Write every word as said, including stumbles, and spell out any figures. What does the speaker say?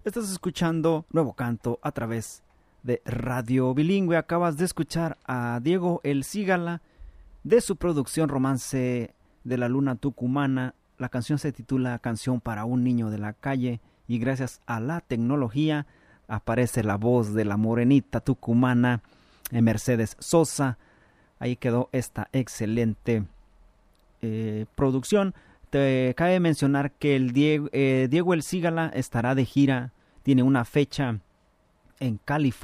Estás escuchando Nuevo Canto a través de Radio Bilingüe. Acabas de escuchar a Diego El Cigala de su producción Romance de la Luna Tucumana. La canción se titula Canción para un niño de la calle, y gracias a la tecnología aparece la voz de la morenita tucumana Mercedes Sosa. Ahí quedó esta excelente eh, producción. Te cabe mencionar que el Diego, eh, Diego El Cigala estará de gira, tiene una fecha en California.